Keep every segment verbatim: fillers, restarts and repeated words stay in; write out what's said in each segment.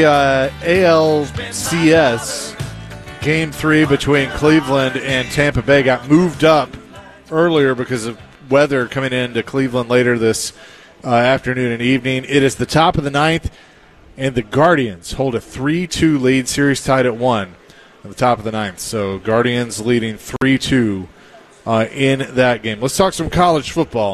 Uh, A L C S game three between Cleveland and Tampa Bay got moved up earlier because of weather coming into Cleveland later this uh, afternoon and evening. It is the top of the ninth, and the Guardians hold a three two lead, series tied at one at the top of the ninth. So Guardians leading three two uh, in that game. Let's talk some college football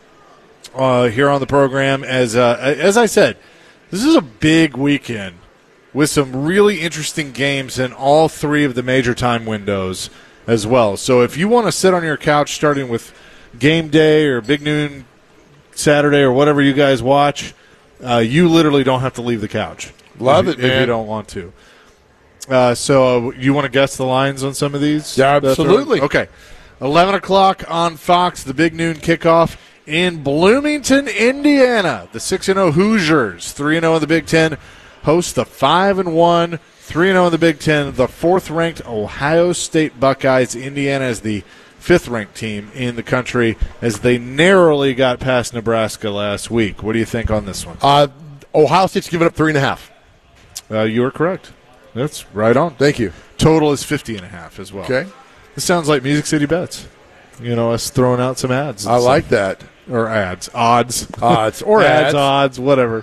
uh, here on the program. As uh, as I said, this is a big weekend with some really interesting games in all three of the major time windows as well. So if you want to sit on your couch starting with game day or big noon Saturday or whatever you guys watch, uh, you literally don't have to leave the couch. Love if, it, man. If you don't want to. Uh, so uh, you want to guess the lines on some of these? Yeah, absolutely. Okay. eleven o'clock on Fox, the big noon kickoff. In Bloomington, Indiana, the six and oh Hoosiers, three and oh in the Big Ten, host the five and one, three and oh in the Big Ten, the fourth-ranked Ohio State Buckeyes. Indiana is the fifth-ranked team in the country as they narrowly got past Nebraska last week. What do you think on this one? Uh, Ohio State's giving up three and a half. Uh, you are correct. That's right on. Thank you. Total is fifty and a half as well. Okay. This sounds like Music City Bets. You know, us throwing out some ads. I like that. Or ads. Odds. Odds. Or ads, ads. odds, whatever.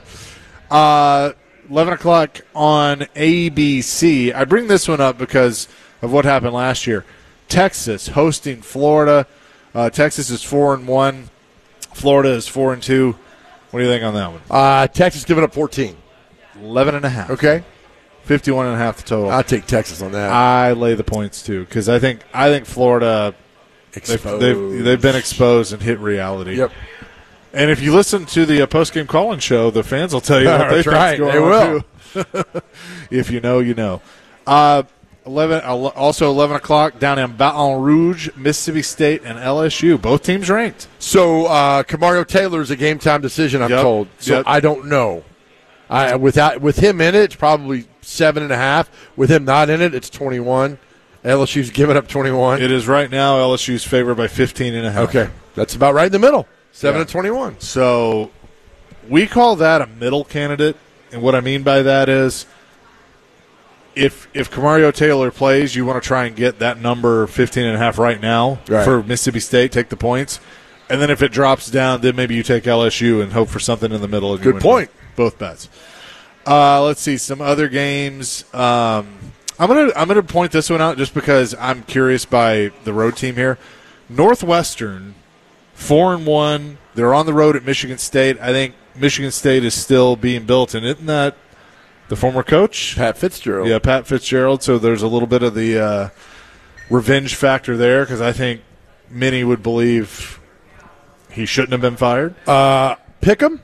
Uh, eleven o'clock on A B C. I bring this one up because of what happened last year. Texas hosting Florida. Uh, Texas is four and one. Florida is four and two. What do you think on that one? Uh, Texas giving up fourteen. Eleven and a half. Okay. Fifty-one and a half the total. I'll take Texas on that. I lay the points too because I think I think Florida. They've, they've, they've been exposed and hit reality. Yep. And if you listen to the uh, post-game call-in show, the fans will tell you what they That's right. think's going They on, will. too. If you know, you know. Uh, eleven, also eleven o'clock down in Baton Rouge, Mississippi State and L S U. Both teams ranked. So uh, Kamario Taylor's a game-time decision, I'm Yep. told. So Yep. I don't know. I, without With him in it, it's probably seven and a half. With him not in it, it's twenty-one. L S U's giving up twenty-one. It is right now L S U's favored by fifteen and a half. Okay. That's about right in the middle. seven Yeah. and twenty-one. So we call that a middle candidate. And what I mean by that is if if Kamario Taylor plays, you want to try and get that number fifteen and a half right now Right. for Mississippi State, take the points. And then if it drops down, then maybe you take L S U and hope for something in the middle. And you Good win point. Both bets. Uh, let's see some other games. Um, I'm gonna I'm gonna point this one out just because I'm curious by the road team here. Northwestern, four and one. They're on the road at Michigan State. I think Michigan State is still being built, and isn't that the former coach Pat Fitzgerald. Yeah, Pat Fitzgerald. So there's a little bit of the uh, revenge factor there because I think many would believe he shouldn't have been fired. Uh, pick him.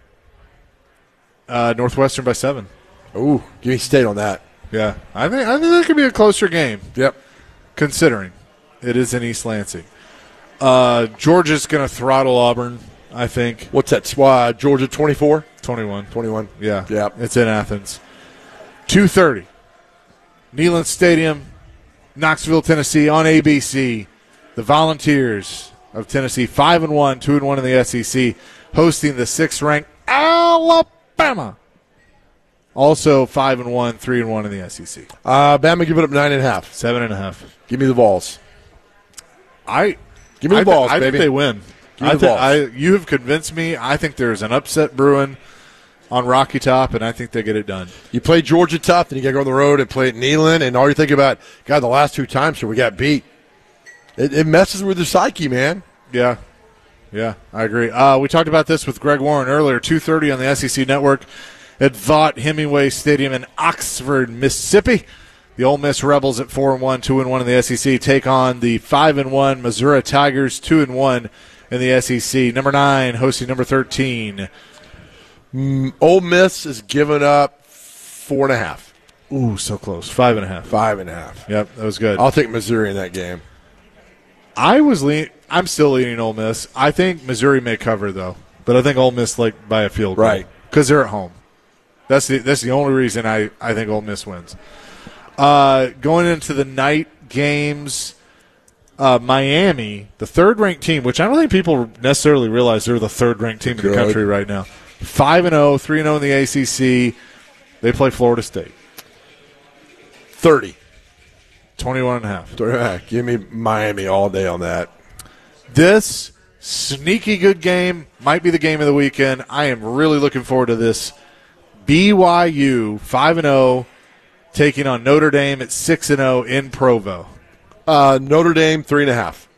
Uh, Northwestern by seven. Ooh, give me State on that. Yeah, I think I think that could be a closer game. Yep. Considering it is in East Lansing. Uh, Georgia's going to throttle Auburn, I think. What's that? Uh, Georgia twenty-four? twenty-one. twenty-one. Yeah. Yep. It's in Athens. two thirty. Neyland Stadium, Knoxville, Tennessee, on A B C. The Volunteers of Tennessee, five and one, two and one in the S E C, hosting the sixth-ranked Alabama. Also five and one, three and one in the S E C. Uh, Bama give it up nine and a half. Seven and a half. Give me the Vols. I Give me the I, balls, I baby. think they win. Give me I the thi- balls. I, you have convinced me. I think there's an upset brewing on Rocky Top, and I think they get it done. You play Georgia tough, then you got to go on the road and play at Neyland, and all you're thinking about, God, the last two times here we got beat. It, it messes with the psyche, man. Yeah. Yeah, I agree. Uh, we talked about this with Greg Warren earlier, two thirty on the S E C Network at Vaught Hemingway Stadium in Oxford, Mississippi. The Ole Miss Rebels at four and one, two and one in the S E C take on the five and one Missouri Tigers, two and one in the S E C. Number nine hosting number thirteen. Mm, Ole Miss is giving up four and a half. Ooh, so close. Five and a half. Five and a half. Yep, that was good. I'll take Missouri in that game. I was lean. I'm still leaning Ole Miss. I think Missouri may cover though, but I think Ole Miss like by a field goal, Right. Because they're at home. That's the that's the only reason I, I think Ole Miss wins. Uh, going into the night games, uh, Miami, the third-ranked team, which I don't think people necessarily realize they're the third-ranked team in Good. the country right now. five and oh, three and oh in the A C C. They play Florida State. thirty. twenty-one and a half. Give me Miami all day on that. This sneaky good game might be the game of the weekend. I am really looking forward to this. B Y U five and oh taking on Notre Dame at six and oh in Provo. Uh, Notre Dame three and a half.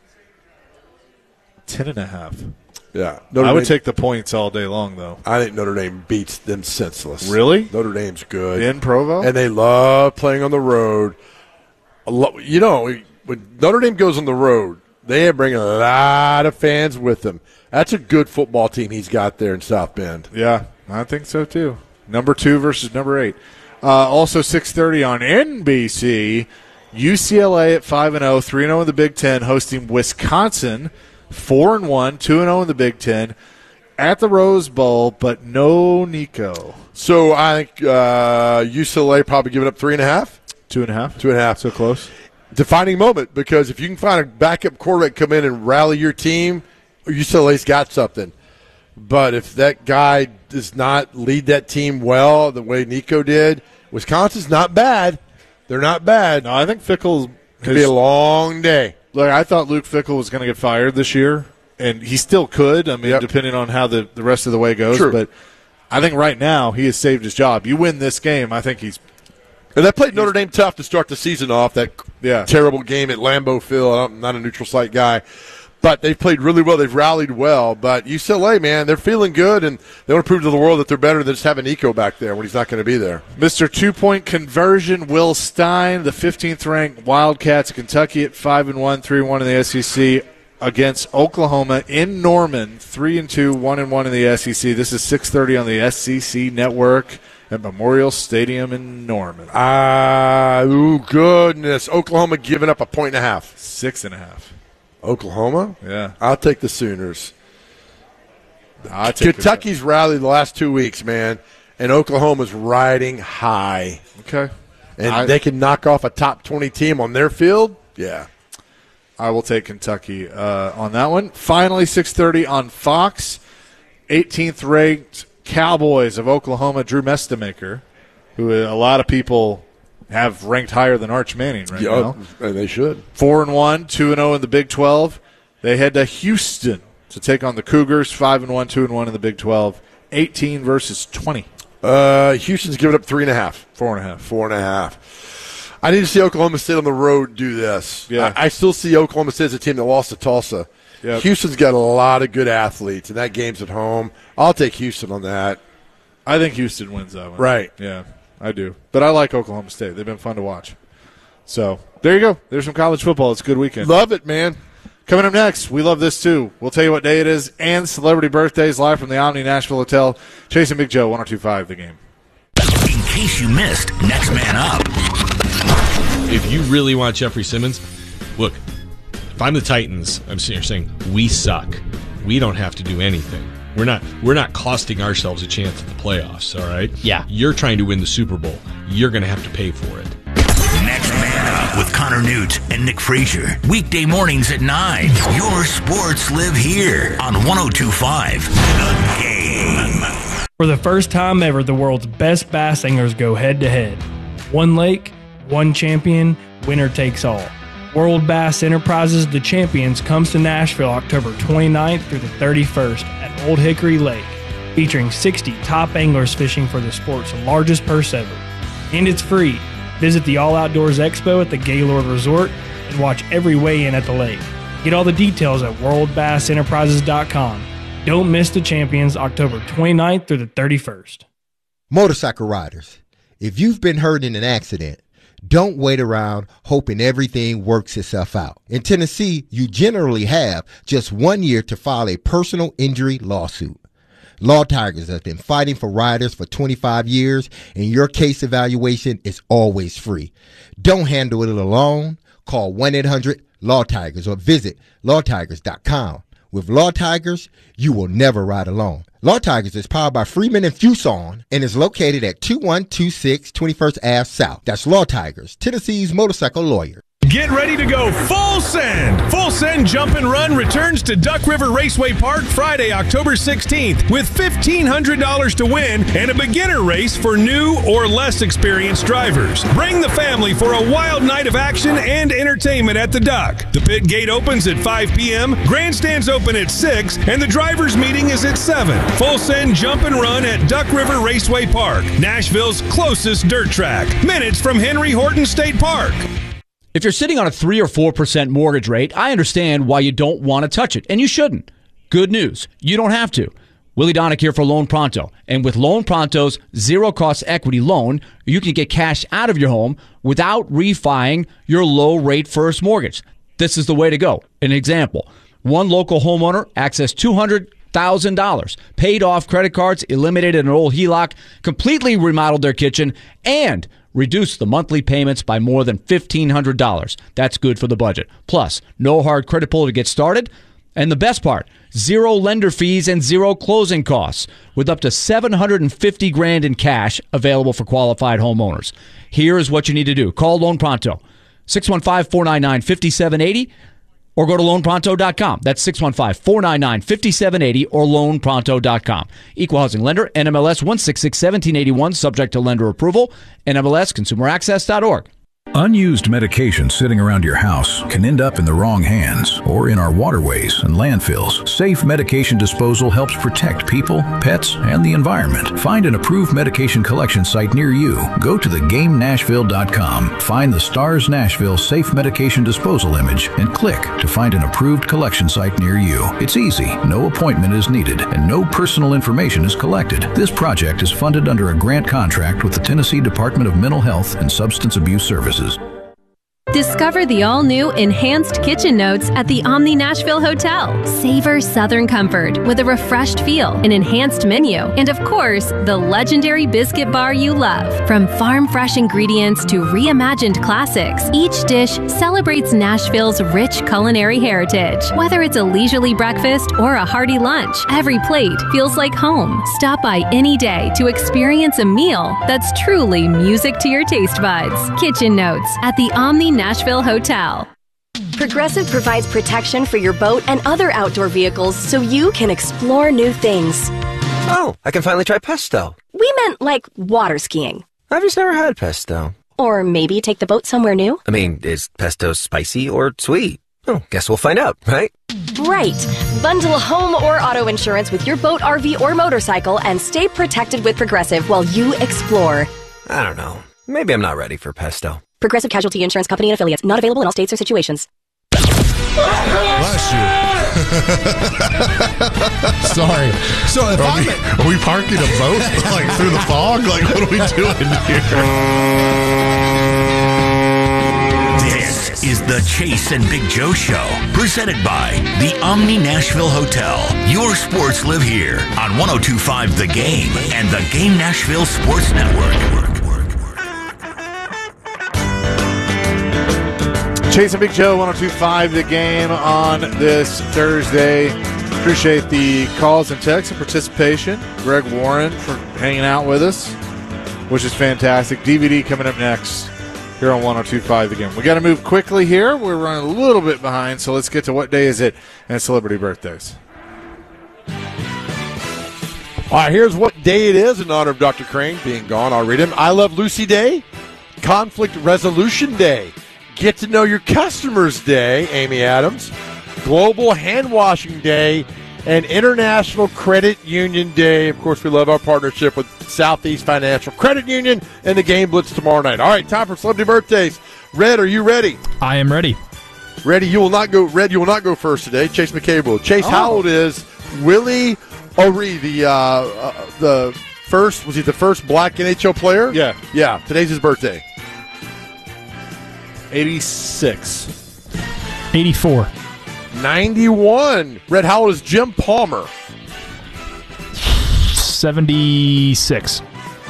Ten and a half. Yeah, Notre I would Dame, take the points all day long, though. I think Notre Dame beats them senseless. Really? Notre Dame's good In Provo? and they love playing on the road. A lo- You know, when Notre Dame goes on the road, they bring a lot of fans with them. That's a good football team he's got there in South Bend. Yeah, I think so, too. Number two versus number eight. Uh, also six thirty on N B C, U C L A at five and oh, three and oh in the Big Ten, hosting Wisconsin, four and one, two and oh in the Big Ten, at the Rose Bowl, but no Nico. So I think uh, U C L A probably giving up three and a half? Two and a half? Two and a half. So close. Defining moment, because if you can find a backup quarterback come in and rally your team, U C L A's got something. But if that guy does not lead that team well the way Nico did, Wisconsin's not bad. They're not bad. No, I think Fickle Could be a long day. Like, I thought Luke Fickle was going to get fired this year, and he still could. I mean, Yep. depending on how the, the rest of the way goes. True. But I think right now he has saved his job. You win this game, I think he's And they played Notre Dame tough to start the season off, that yeah. terrible game at Lambeau Field. I'm not a neutral site guy. But they've played really well. They've rallied well. But U C L A, man, they're feeling good, and they want to prove to the world that they're better than just having Nico back there when he's not going to be there. Mister Two-Point Conversion, Will Stein, the fifteenth-ranked Wildcats of Kentucky at five and one, three and one in the S E C against Oklahoma in Norman, three and two, one and one in the S E C. This is six thirty on the S E C Network at Memorial Stadium in Norman. Ah, ooh, goodness. Oklahoma giving up a point and a half. Six and a half. Oklahoma? Yeah. I'll take the Sooners. I take Kentucky's rallied the last two weeks, man, and Oklahoma's riding high. Okay. And I, they can knock off a top twenty team on their field? Yeah. I will take Kentucky uh, on that one. Finally, six thirty on Fox, eighteenth-ranked Cowboys of Oklahoma, Drew Mestamaker, who a lot of people have ranked higher than Arch Manning right yeah, now. And they should. Four and one, two and zero in the Big twelve. They head to Houston to take on the Cougars. Five and one, two and one in the Big twelve. Eighteen versus twenty. Uh, Houston's giving up three and a half. Four and a half. Four and a half. I need to see Oklahoma State on the road do this. Yeah. I, I still see Oklahoma State as a team that lost to Tulsa. Yep. Houston's got a lot of good athletes, and that game's at home. I'll take Houston on that. I think Houston wins that one. Right. Yeah, I do. But I like Oklahoma State. They've been fun to watch. So there you go. There's some college football. It's a good weekend. Love it, man. Coming up next, we love this too. We'll tell you what day it is and celebrity birthdays live from the Omni Nashville Hotel. Chasing Big Joe, one oh two point five The Game. In case you missed, next man up. If you really want Jeffrey Simmons, look, if I'm the Titans, I'm sitting here saying, we suck. We don't have to do anything. We're not we're not costing ourselves a chance at the playoffs, all right? Yeah. You're trying to win the Super Bowl. You're going to have to pay for it. Next man up with Connor Newt and Nick Frazier. Weekday mornings at nine. Your sports live here on one oh two point five The Game. For the first time ever, the world's best bass anglers go head-to-head. One lake, one champion, winner takes all. World Bass Enterprises The Champions comes to Nashville October twenty-ninth through the thirty-first at Old Hickory Lake, featuring sixty top anglers fishing for the sport's largest purse ever. And it's free. Visit the All Outdoors Expo at the Gaylord Resort and watch every weigh-in at the lake. Get all the details at world bass enterprises dot com. Don't miss The Champions October twenty-ninth through the thirty-first. Motorcycle riders, if you've been hurt in an accident, don't wait around hoping everything works itself out. In Tennessee, you generally have just one year to file a personal injury lawsuit. Law Tigers has been fighting for riders for twenty-five years, and your case evaluation is always free. Don't handle it alone. Call one eight hundred law tigers or visit law tigers dot com. With Law Tigers, you will never ride alone. Law Tigers is powered by Freeman and Fuson and is located at two one two six twenty-first Avenue South. That's Law Tigers, Tennessee's motorcycle lawyer. Get ready to go full send. Full Send Jump and Run returns to Duck River Raceway Park Friday, October sixteenth with fifteen hundred dollars to win and a beginner race for new or less experienced drivers. Bring the family for a wild night of action and entertainment at the Duck. The pit gate opens at five p.m., grandstands open at six, and the drivers' meeting is at seven. Full Send Jump and Run at Duck River Raceway Park, Nashville's closest dirt track, minutes from Henry Horton State Park. If you're sitting on a three or four percent mortgage rate, I understand why you don't want to touch it, and you shouldn't. Good news, you don't have to. Willie Donick here for Loan Pronto. And with Loan Pronto's zero-cost equity loan, you can get cash out of your home without refining your low-rate first mortgage. This is the way to go. An example, one local homeowner accessed two hundred thousand dollars, paid off credit cards, eliminated an old H E L O C, completely remodeled their kitchen, and reduced the monthly payments by more than fifteen hundred dollars. That's good for the budget. Plus, no hard credit pull to get started. And the best part, zero lender fees and zero closing costs, with up to seven hundred fifty grand in cash available for qualified homeowners. Here is what you need to do. Call Loan Pronto, six one five, four nine nine, five seven eight zero, or go to loan pronto dot com. That's six one five, four nine nine, five seven eight zero or loan pronto dot com. Equal housing lender, N M L S one six six, one seven eight one, subject to lender approval, N M L S consumer access dot org. Unused medication sitting around your house can end up in the wrong hands or in our waterways and landfills. Safe medication disposal helps protect people, pets, and the environment. Find an approved medication collection site near you. Go to the game nashville dot com, find the STARS Nashville Safe Medication Disposal image, and click to find an approved collection site near you. It's easy, no appointment is needed, and no personal information is collected. This project is funded under a grant contract with the Tennessee Department of Mental Health and Substance Abuse Services. Discover the all-new Enhanced Kitchen Notes at the Omni Nashville Hotel. Savor Southern comfort with a refreshed feel, an enhanced menu, and of course, the legendary biscuit bar you love. From farm-fresh ingredients to reimagined classics, each dish celebrates Nashville's rich culinary heritage. Whether it's a leisurely breakfast or a hearty lunch, every plate feels like home. Stop by any day to experience a meal that's truly music to your taste buds. Kitchen Notes at the Omni Nashville Hotel. Progressive provides protection for your boat and other outdoor vehicles so you can explore new things. Oh, I can finally try pesto. We meant like water skiing. I've just never had pesto. Or maybe take the boat somewhere new. I mean, is pesto spicy or sweet? Oh, guess we'll find out, right? Right. Bundle home or auto insurance with your boat, R V, or motorcycle and stay protected with Progressive while you explore. I don't know. Maybe I'm not ready for pesto. Progressive Casualty Insurance Company and Affiliates. Not available in all states or situations. Bless you. Sorry. So if are, we, are we parking a boat like through the fog? Like, what are we doing here? This is the Chase and Big Joe Show, presented by the Omni Nashville Hotel. Your sports live here on one oh two point five The Game and the Game Nashville Sports Network. Chase and Big Joe, one oh two point five The Game on this Thursday. Appreciate the calls and texts and participation. Greg Warren for hanging out with us, which is fantastic. D V D coming up next here on one oh two point five The Game. We got to move quickly here. We're running a little bit behind, so let's get to what day is it and celebrity birthdays. All right, here's what day it is in honor of Doctor Crane being gone. I'll read him. I Love Lucy Day, Conflict Resolution Day, Get to Know Your Customers Day, Amy Adams, Global Hand Washing Day, and International Credit Union Day. Of course, we love our partnership with Southeast Financial Credit Union and the Game Blitz tomorrow night. All right, time for celebrity birthdays. Red, are you ready? I am ready. Ready? You will not go. Red, you will not go first today. Chase McCabe will. Chase, oh. How old is Willie O'Ree, the uh, uh, the first? Was he the first black N H L player? Yeah, yeah. Today's his birthday. eighty-six. eighty-four. ninety-one. Red, how old is Jim Palmer? seventy-six.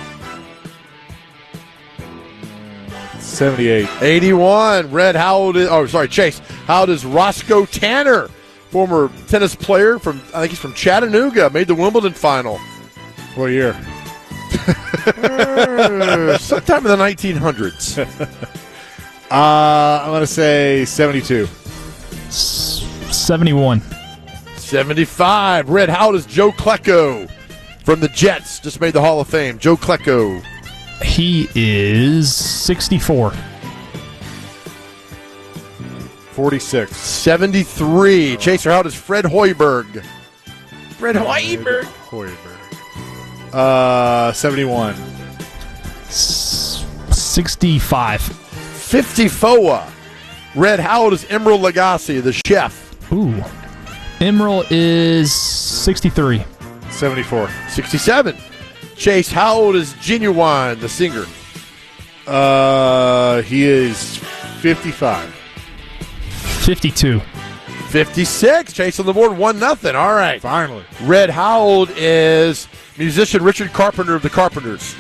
seventy-eight. eighty-one. Red, how old is, oh, sorry, Chase, how old is Roscoe Tanner, former tennis player from, I think he's from Chattanooga, made the Wimbledon final. What year? uh, sometime in the nineteen hundreds. Uh, I'm going to say seventy-two. seventy-one. seventy-five. Red, how old is Joe Klecko from the Jets? Just made the Hall of Fame. Joe Klecko. He is sixty-four. forty-six. seventy-three. Chaser, how old is Fred Hoiberg? Fred Hoiberg. Hoiberg. Uh, seventy-one. S- sixty-five. fifty-four. Red, how old is Emeril Lagasse, the chef? Ooh. Emeril is sixty-three. seventy-four. sixty-seven. Chase, how old is Genuine, the singer? Uh, he is fifty-five. fifty-two. fifty-six. Chase on the board, one nothing. All right. Finally. Red, how old is musician Richard Carpenter of the Carpenters?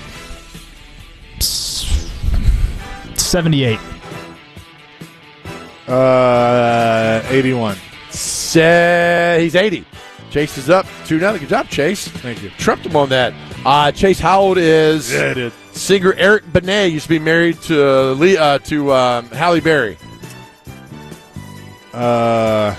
seventy-eight. Uh, eighty-one. Say, he's eighty. Chase is up two nothing. Good job, Chase. Thank you. Trumped him on that. Uh, Chase, how old is Yeah, I did. singer Eric Benet? Used to be married to uh, Lee, uh, to um, Halle Berry. Uh,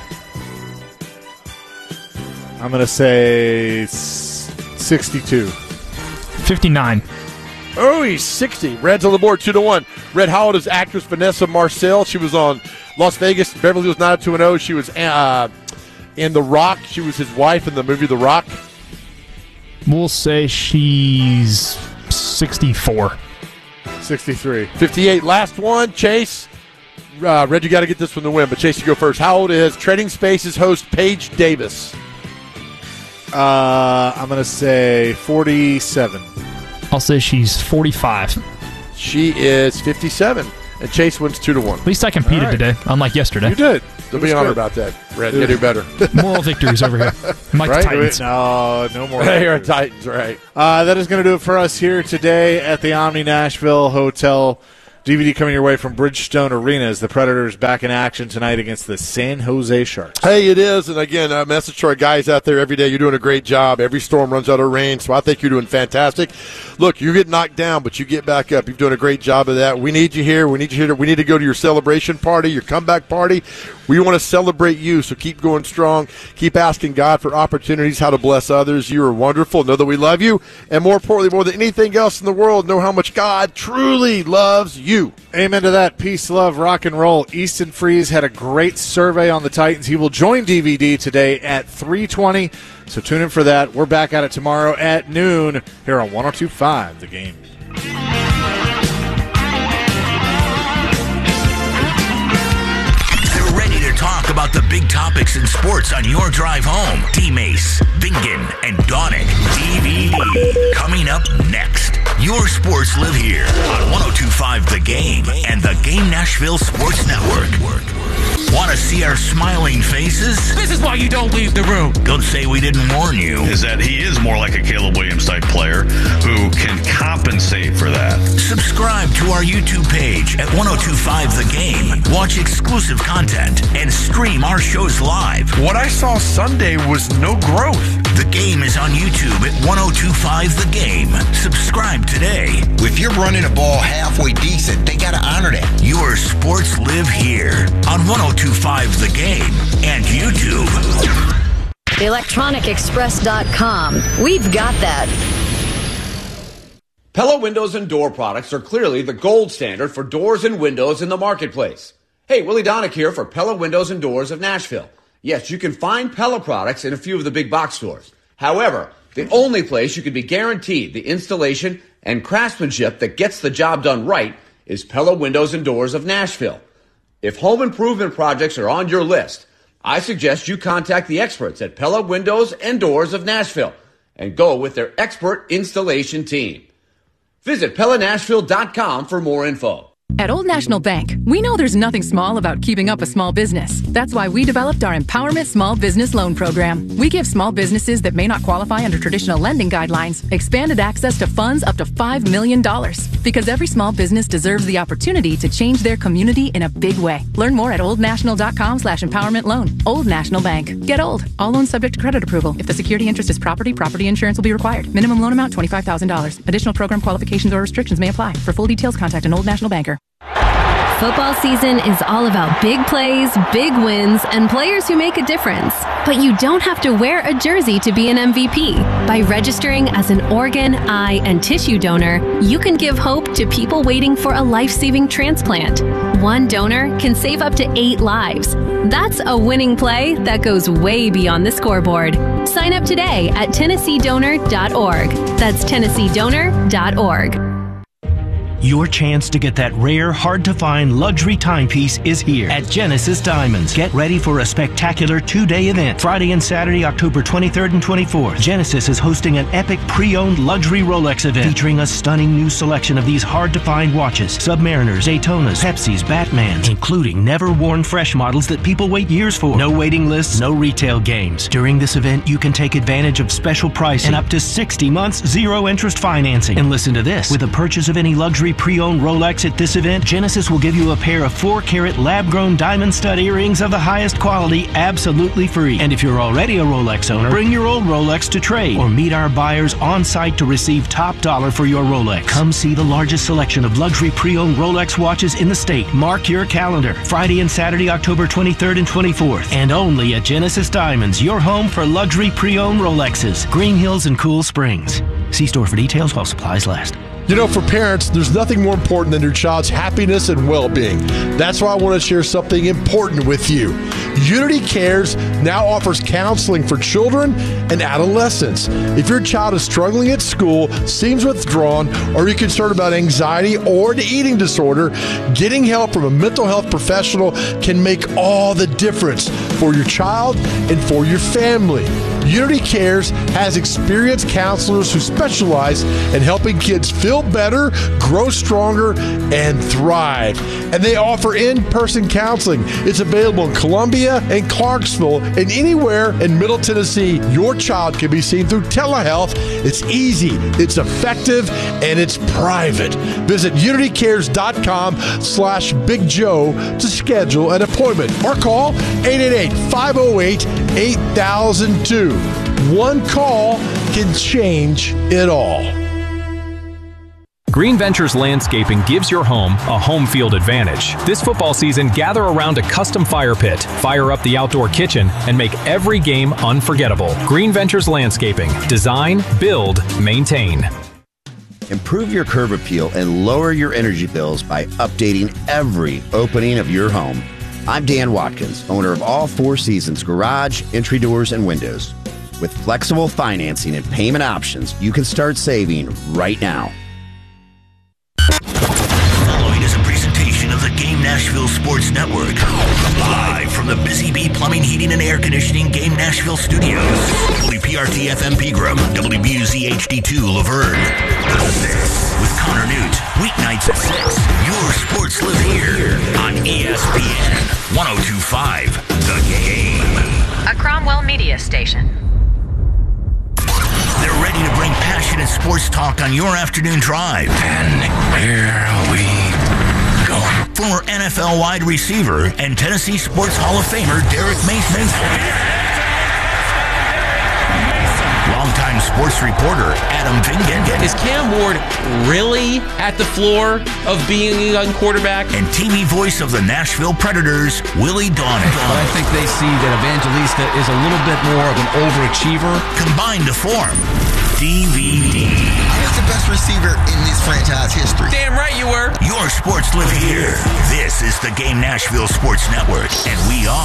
I'm going to say s- sixty-two. fifty-nine. Oh, he's sixty. Red's on the board, two to one. Red, how old is actress Vanessa Marcel? She was on Las Vegas, Beverly Hills nine two one oh. She was uh, in The Rock. She was his wife in the movie The Rock. We'll say she's sixty-four. sixty-three. fifty-eight. Last one, Chase. Uh, Red, you got to get this one to win, but Chase, you go first. How old is Trading Spaces host Paige Davis? Uh, I'm going to say forty-seven. I'll say she's forty-five. She is fifty-seven, and Chase wins two to one. At least I competed All right. today, unlike yesterday. You did. Don't be honored about that, Red. You do better. Moral victories over here. Mike Right? Titans. No, no more. Here are Titans, right? Uh, that is going to do it for us here today at the Omni Nashville Hotel. D V D coming your way from Bridgestone Arena as the Predators back in action tonight against the San Jose Sharks. Hey, it is. And again, a message to our guys out there every day. You're doing a great job. Every storm runs out of rain, so I think you're doing fantastic. Look, you get knocked down, but you get back up. You're doing a great job of that. We need you here. We need you here. We need to go to your celebration party, your comeback party. We want to celebrate you, so keep going strong. Keep asking God for opportunities, how to bless others. You are wonderful. Know that we love you. And more importantly, more than anything else in the world, know how much God truly loves you. Amen to that. Peace, love, rock and roll. Easton Freeze had a great survey on the Titans. He will join D V D today at three twenty, so tune in for that. We're back at it tomorrow at noon here on one oh two point five The Game. They're ready to talk about the big topics in sports on your drive home. D-Mace, Bingen, and Donick. D V D coming up next. Your sports live here on one oh two point five The Game and the Game Nashville Sports Network. Want to see our smiling faces? This is why you don't leave the room. Don't say we didn't warn you. Is that he is more like a Caleb Williams type player who can compensate for that. Subscribe to our YouTube page at one oh two point five The Game. Watch exclusive content and stream our shows live. What I saw Sunday was no growth. The Game is on YouTube at one oh two point five The Game. Subscribe today. If you're running a ball halfway decent, they got to honor that. Your sports live here on one oh two point five The Game and YouTube. electronic express dot com. We've got that. Pella Windows and Door products are clearly the gold standard for doors and windows in the marketplace. Hey, Willie Donick here for Pella Windows and Doors of Nashville. Yes, you can find Pella products in a few of the big box stores. However, the only place you can be guaranteed the installation and craftsmanship that gets the job done right is Pella Windows and Doors of Nashville. If home improvement projects are on your list, I suggest you contact the experts at Pella Windows and Doors of Nashville and go with their expert installation team. Visit Pella Nashville dot com for more info. At Old National Bank, we know there's nothing small about keeping up a small business. That's why we developed our Empowerment Small Business Loan Program. We give small businesses that may not qualify under traditional lending guidelines expanded access to funds up to five million dollars. Because every small business deserves the opportunity to change their community in a big way. Learn more at oldnational.com slash empowerment loan. Old National Bank. Get old. All loans subject to credit approval. If the security interest is property, property insurance will be required. Minimum loan amount twenty-five thousand dollars. Additional program qualifications or restrictions may apply. For full details, contact an Old National banker. Football season is all about big plays, big wins, and players who make a difference. But you don't have to wear a jersey to be an M V P. By registering as an organ, eye, and tissue donor, you can give hope to people waiting for a life-saving transplant. One donor can save up to eight lives. That's a winning play that goes way beyond the scoreboard. Sign up today at Tennessee Donor dot org. That's Tennessee Donor dot org. Your chance to get that rare, hard-to-find luxury timepiece is here at Genesis Diamonds. Get ready for a spectacular two-day event. Friday and Saturday, October twenty-third and twenty-fourth. Genesis is hosting an epic pre-owned luxury Rolex event featuring a stunning new selection of these hard-to-find watches. Submariners, Daytonas, Pepsis, Batmans, including never-worn fresh models that people wait years for. No waiting lists, no retail games. During this event, you can take advantage of special pricing and up to sixty months zero-interest financing. And listen to this. With a purchase of any luxury pre-owned Rolex at this event, Genesis will give you a pair of four carat lab-grown diamond stud earrings of the highest quality absolutely free. And if you're already a Rolex owner, bring your old Rolex to trade or meet our buyers on site to receive top dollar for your Rolex. Come see the largest selection of luxury pre-owned Rolex watches in the state. Mark your calendar. Friday and Saturday, October twenty-third and twenty-fourth. And only at Genesis Diamonds, your home for luxury pre-owned Rolexes. Green Hills and Cool Springs. See store for details while supplies last. You know, for parents, there's nothing more important than your child's happiness and well-being. That's why I want to share something important with you. Unity Cares now offers counseling for children and adolescents. If your child is struggling at school, seems withdrawn, or you're concerned about anxiety or an eating disorder, getting help from a mental health professional can make all the difference for your child and for your family. Unity Cares has experienced counselors who specialize in helping kids feel better, grow stronger, and thrive. And they offer in-person counseling. It's available in Columbia and Clarksville and anywhere in Middle Tennessee. Your child can be seen through telehealth. It's easy, it's effective, and it's private. Visit unitycares.com slash Big Joe to schedule an appointment or call eight eight eight, five oh eight, eight thousand two. One call can change it all. Green Ventures Landscaping gives your home a home field advantage. This football season, gather around a custom fire pit, fire up the outdoor kitchen, and make every game unforgettable. Green Ventures Landscaping. Design, build, maintain. Improve your curb appeal and lower your energy bills by updating every opening of your home. I'm Dan Watkins, owner of All Four Seasons Garage, Entry Doors, and Windows. With flexible financing and payment options, you can start saving right now. Following is a presentation of the Game Nashville Sports Network. Live from the Busy Bee Plumbing, Heating, and Air Conditioning Game Nashville Studios. W P R T F M Pegram, W B U Z H D two Laverne. The Six with Connor Newt. Weeknights at six. Your sports live here on E S P N one oh two point five The Game. A Cromwell Media Station. They're ready to bring passionate sports talk on your afternoon drive. And here we go. Former N F L wide receiver and Tennessee Sports Hall of Famer Derek Mason. Longtime sports reporter Adam Vingan. Is Cam Ward really at the floor of being a young quarterback? And T V voice of the Nashville Predators, Willie Donick. But I think they see that Evangelista is a little bit more of an overachiever. Combined to form D V D. I was the best receiver in this franchise history. Damn right you were. Your sports live here. This is the Game Nashville Sports Network, and we are